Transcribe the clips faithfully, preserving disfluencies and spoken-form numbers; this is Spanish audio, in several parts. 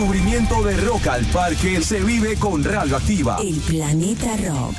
descubrimiento de Rock al Parque se vive con Radioactiva. El Planeta Rock.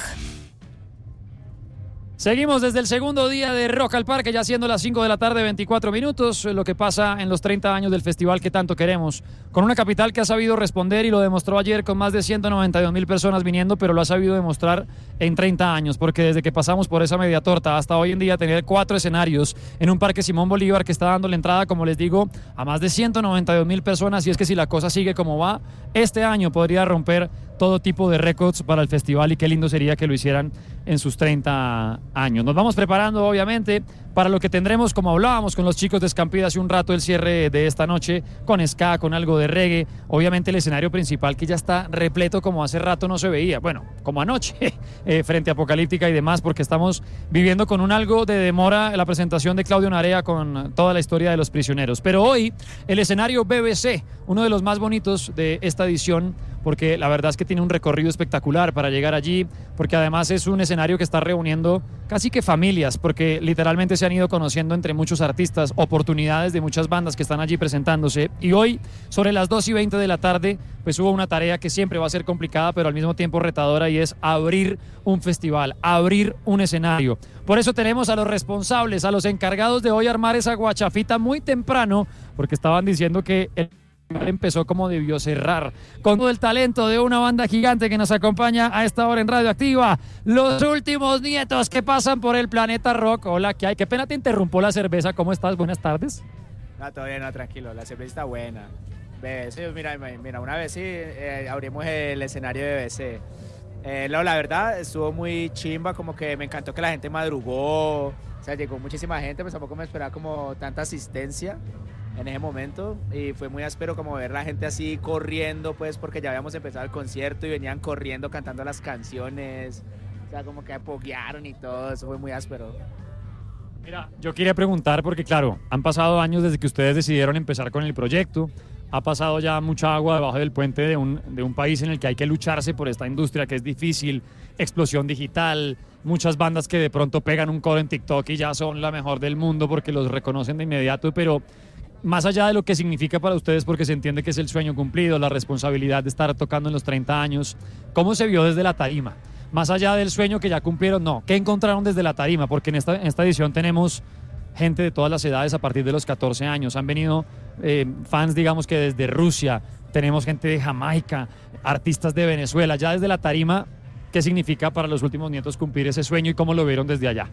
Seguimos desde el segundo día de Rock al Parque, ya siendo las cinco de la tarde, veinticuatro minutos, lo que pasa en los treinta años del festival que tanto queremos, con una capital que ha sabido responder y lo demostró ayer con más de ciento noventa y dos mil personas viniendo, pero lo ha sabido demostrar en treinta años, porque desde que pasamos por esa media torta hasta hoy en día tener cuatro escenarios en un parque Simón Bolívar que está dando la entrada, como les digo, a más de ciento noventa y dos mil personas, y es que si la cosa sigue como va, este año podría romper todo tipo de récords para el festival y qué lindo sería que lo hicieran en sus treinta años. Nos vamos preparando obviamente para lo que tendremos, como hablábamos con los chicos de Escampida hace un rato, el cierre de esta noche con ska, con algo de reggae, obviamente el escenario principal que ya está repleto como hace rato no se veía, bueno, como anoche eh, frente a Apocalíptica y demás, porque estamos viviendo con un algo de demora en la presentación de Claudio Narea con toda la historia de los prisioneros, pero hoy el escenario B B C, uno de los más bonitos de esta edición, porque la verdad es que tiene un recorrido espectacular para llegar allí, porque además es un escenario que está reuniendo casi que familias, porque literalmente se han ido conociendo entre muchos artistas, oportunidades de muchas bandas que están allí presentándose, y hoy sobre las dos y veinte de la tarde pues hubo una tarea que siempre va a ser complicada pero al mismo tiempo retadora, y es abrir un festival, abrir un escenario. Por eso tenemos a los responsables, a los encargados de hoy armar esa guachafita muy temprano, porque estaban diciendo que el empezó como debió cerrar, con todo el talento de una banda gigante que nos acompaña a esta hora en Radioactiva, los últimos nietos que pasan por el Planeta Rock. Hola, ¿qué hay? Qué pena te interrumpo la cerveza, ¿cómo estás? Buenas tardes. No, todavía no, tranquilo, la cerveza está buena. B B C, mira, mira, una vez sí eh, abrimos el escenario de B B C. Eh, no, la verdad estuvo muy chimba, como que me encantó que la gente madrugó, o sea, llegó muchísima gente, pues tampoco me esperaba como tanta asistencia en ese momento, y fue muy áspero como ver la gente así corriendo, pues porque ya habíamos empezado el concierto y venían corriendo cantando las canciones, o sea, como que apoyaron y todo, eso fue muy áspero. Mira, yo quería preguntar porque claro, han pasado años desde que ustedes decidieron empezar con el proyecto, ha pasado ya mucha agua debajo del puente de un, de un país en el que hay que lucharse por esta industria que es difícil, explosión digital, muchas bandas que de pronto pegan un cover en TikTok y ya son la mejor del mundo porque los reconocen de inmediato, pero más allá de lo que significa para ustedes, porque se entiende que es el sueño cumplido, la responsabilidad de estar tocando en los treinta años, ¿cómo se vio desde la tarima? Más allá del sueño que ya cumplieron, no, ¿qué encontraron desde la tarima? Porque en esta, en esta edición tenemos gente de todas las edades a partir de los catorce años, han venido eh, fans, digamos que desde Rusia, tenemos gente de Jamaica, artistas de Venezuela, ya desde la tarima, ¿qué significa para los últimos nietos cumplir ese sueño y cómo lo vieron desde allá?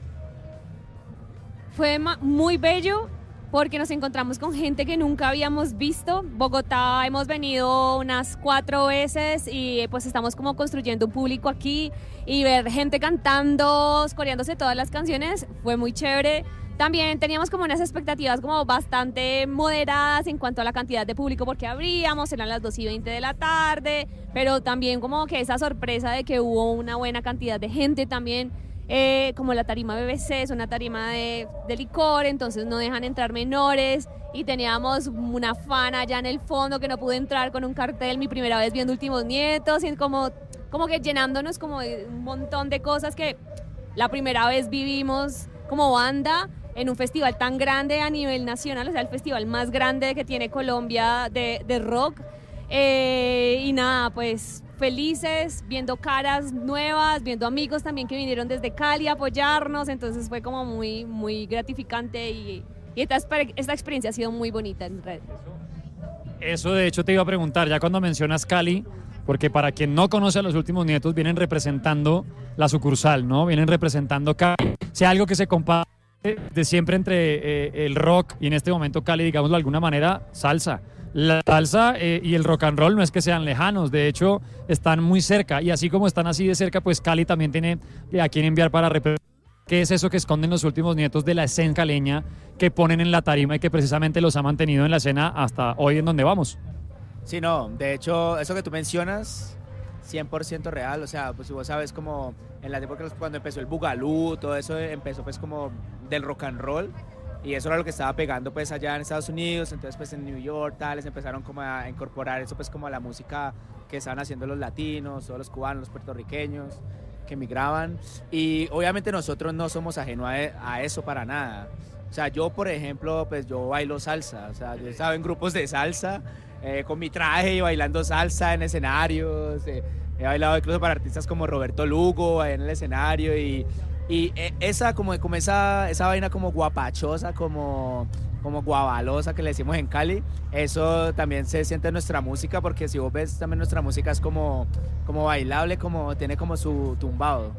Fue muy bello, porque nos encontramos con gente que nunca habíamos visto. Bogotá hemos venido unas cuatro veces y pues estamos como construyendo un público aquí, y ver gente cantando, coreándose todas las canciones, fue muy chévere. También teníamos como unas expectativas como bastante moderadas en cuanto a la cantidad de público, porque abríamos, eran las dos y veinte de la tarde, pero también como que esa sorpresa de que hubo una buena cantidad de gente también. Eh, como la tarima B B C es una tarima de, de licor, entonces no dejan entrar menores, y teníamos una fan allá en el fondo que no pudo entrar con un cartel, mi primera vez viendo Últimos Nietos, y como, como que llenándonos como de un montón de cosas que la primera vez vivimos como banda en un festival tan grande a nivel nacional, o sea, el festival más grande que tiene Colombia de, de rock. Eh, y nada, pues felices, viendo caras nuevas, viendo amigos también que vinieron desde Cali a apoyarnos, entonces fue como muy, muy gratificante, y, y esta, esta experiencia ha sido muy bonita en red. Eso de hecho te iba a preguntar, ya cuando mencionas Cali, porque para quien no conoce a los Últimos Nietos, vienen representando la sucursal, ¿no? Vienen representando Cali, sea algo que se compara de siempre entre eh, el rock y en este momento Cali, digámoslo de alguna manera, salsa. La salsa eh, y el rock and roll no es que sean lejanos, de hecho están muy cerca, y así como están así de cerca, pues Cali también tiene a quien enviar para representar. ¿Qué es eso que esconden los Últimos Nietos de la escena caleña que ponen en la tarima y que precisamente los ha mantenido en la escena hasta hoy en donde vamos? Sí, no, de hecho, eso que tú mencionas, cien por ciento real, o sea, pues vos sabes como en las épocas cuando empezó el bugalú, todo eso empezó pues como del rock and roll, y eso era lo que estaba pegando pues allá en Estados Unidos, entonces pues en New York, tales, empezaron como a incorporar eso pues como a la música que estaban haciendo los latinos, todos los cubanos, los puertorriqueños que migraban, y obviamente nosotros no somos ajenos a, a eso para nada. O sea, yo por ejemplo, pues yo bailo salsa, o sea, yo estaba en grupos de salsa, eh, con mi traje y bailando salsa en escenarios. Eh, he bailado incluso para artistas como Roberto Lugo en el escenario y, y eh, esa, como, como esa, esa vaina como guapachosa, como, como guabalosa que le decimos en Cali, eso también se siente en nuestra música, porque si vos ves también nuestra música es como, como bailable, como, tiene como su tumbado.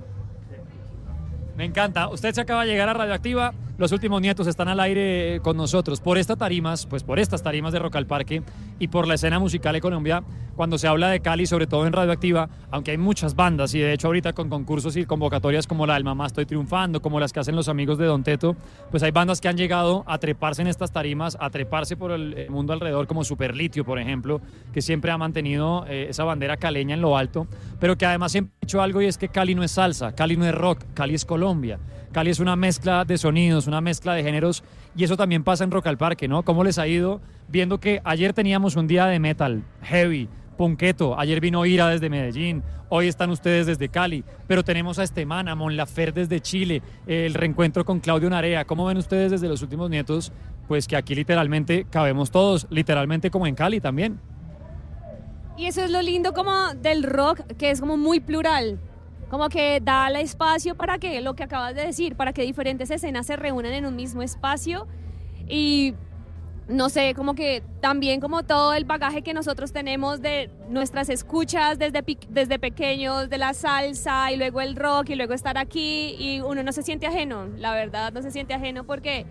Me encanta. Usted se acaba de llegar a Radioactiva. Los últimos nietos están al aire con nosotros. Por estas tarimas, pues por estas tarimas de Rock al Parque y por la escena musical de Colombia, cuando se habla de Cali, sobre todo en Radioactiva, aunque hay muchas bandas y de hecho ahorita con concursos y convocatorias como la del Mamá Estoy Triunfando, como las que hacen los amigos de Don Teto, pues hay bandas que han llegado a treparse en estas tarimas, a treparse por el mundo alrededor, como Superlitio, por ejemplo, que siempre ha mantenido eh, esa bandera caleña en lo alto, pero que además siempre ha hecho algo, y es que Cali no es salsa, Cali no es rock, Cali es Colombia. Cali es una mezcla de sonidos, una mezcla de géneros, y eso también pasa en Rock al Parque, ¿no? ¿Cómo les ha ido viendo que ayer teníamos un día de metal, heavy, punketo, ayer vino Ira desde Medellín, hoy están ustedes desde Cali, pero tenemos a Esteman, a Mon Laferte desde Chile, el reencuentro con Claudio Narea? ¿Cómo ven ustedes desde los últimos nietos? Pues que aquí literalmente cabemos todos, literalmente como en Cali también. Y eso es lo lindo como del rock, que es como muy plural. Como que da el espacio para que, lo que acabas de decir, para que diferentes escenas se reúnan en un mismo espacio. Y no sé, como que también como todo el bagaje que nosotros tenemos de nuestras escuchas desde, desde pequeños, de la salsa y luego el rock y luego estar aquí, y uno no se siente ajeno, la verdad no se siente ajeno, porque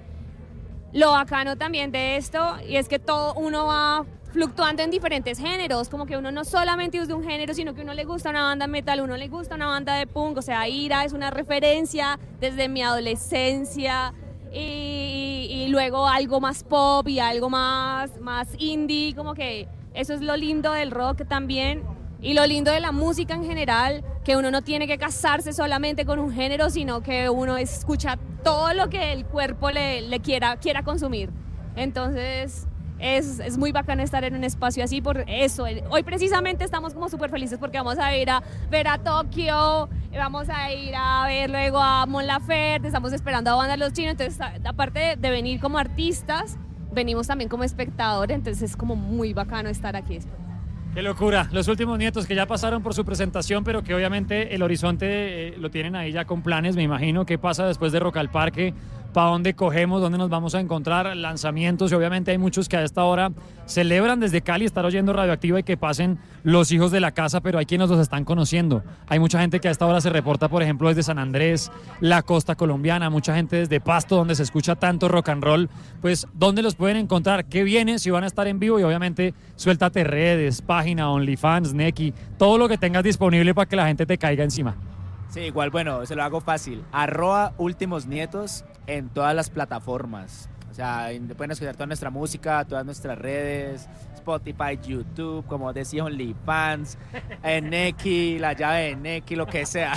lo bacano también de esto y es que todo uno va fluctuando en diferentes géneros, como que uno no solamente es de un género, sino que uno le gusta una banda metal, uno le gusta una banda de punk, o sea, Ira es una referencia desde mi adolescencia, y, y luego algo más pop y algo más, más indie, como que eso es lo lindo del rock también, y lo lindo de la música en general, que uno no tiene que casarse solamente con un género, sino que uno escucha todo lo que el cuerpo le, le quiera, quiera consumir. Entonces Es, es muy bacano estar en un espacio así por eso. Hoy precisamente estamos como súper felices porque vamos a ir a ver a Tokio, vamos a ir a ver luego a Mon Laferte, estamos esperando a Banda Los Chinos, entonces aparte de, de venir como artistas, venimos también como espectadores, entonces es como muy bacano estar aquí. ¡Qué locura! Los últimos nietos que ya pasaron por su presentación, pero que obviamente el horizonte eh, lo tienen ahí ya con planes, me imagino. ¿Qué pasa después de Rock al Parque? ¿Para dónde cogemos? ¿Dónde nos vamos a encontrar? Lanzamientos, y obviamente hay muchos que a esta hora celebran desde Cali estar oyendo Radioactiva y que pasen los hijos de la casa, pero hay quienes los están conociendo. Hay mucha gente que a esta hora se reporta, por ejemplo, desde San Andrés, la costa colombiana, mucha gente desde Pasto, donde se escucha tanto rock and roll. Pues, ¿dónde los pueden encontrar? ¿Qué viene? Si van a estar en vivo, y obviamente suéltate redes, página, OnlyFans, Neki, todo lo que tengas disponible para que la gente te caiga encima. Sí, igual, bueno, se lo hago fácil. Arroba Últimos Nietos en todas las plataformas. O sea, pueden escuchar toda nuestra música, todas nuestras redes, Spotify, YouTube, como decía, OnlyFans, en Neki, la llave de Neki, lo que sea.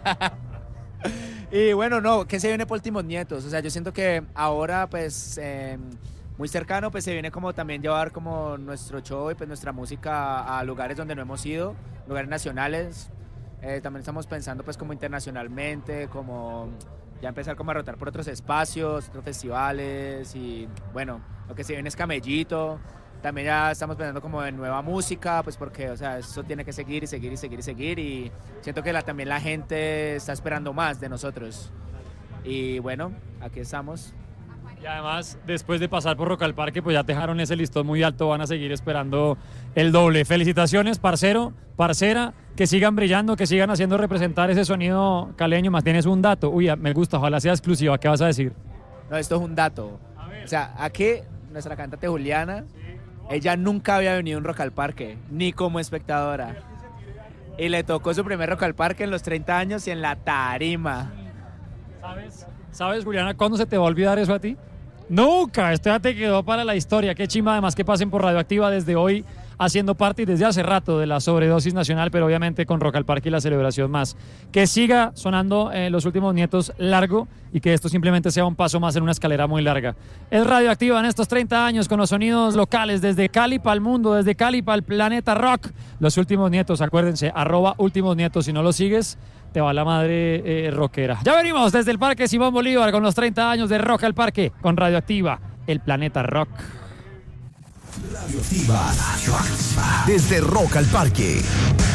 Y bueno, no, ¿qué se viene por Últimos Nietos? O sea, yo siento que ahora, pues, eh, muy cercano, pues se viene como también llevar como nuestro show y pues nuestra música a lugares donde no hemos ido, lugares nacionales. Eh, también estamos pensando pues como internacionalmente, como ya empezar como a rotar por otros espacios, otros festivales, y bueno, lo que se viene es Camellito. También ya estamos pensando como en nueva música, pues porque, o sea, eso tiene que seguir y seguir y seguir y seguir, y siento que la, también la gente está esperando más de nosotros. Y bueno, aquí estamos. Y además, después de pasar por Rock al Parque, pues ya dejaron ese listón muy alto, van a seguir esperando el doble. Felicitaciones, parcero, parcera, que sigan brillando, que sigan haciendo representar ese sonido caleño. Más tienes un dato, uy, me gusta, ojalá sea exclusiva, ¿qué vas a decir? No, esto es un dato. O sea, aquí nuestra cantante Juliana, ella nunca había venido a un Rock al Parque, ni como espectadora. Y le tocó su primer Rock al Parque en los treinta años y en la tarima. ¿Sabes? ¿Sabes, Juliana, cuándo se te va a olvidar eso a ti? Nunca, esto ya te quedó para la historia. Qué chimba además que pasen por Radioactiva desde hoy, haciendo parte y desde hace rato de la sobredosis nacional, pero obviamente con Rock al Parque y la celebración más. Que siga sonando eh, Los Últimos Nietos largo, y que esto simplemente sea un paso más en una escalera muy larga. Es Radioactiva en estos treinta años con los sonidos locales desde Cali para el mundo, desde Cali para el planeta rock. Los Últimos Nietos, acuérdense, arroba Últimos Nietos, si no lo sigues te va la madre eh, rockera. Ya venimos desde el Parque Simón Bolívar con los treinta años de Rock al Parque con Radioactiva, el planeta rock. Radioactiva. Radioactiva. Desde Rock al Parque.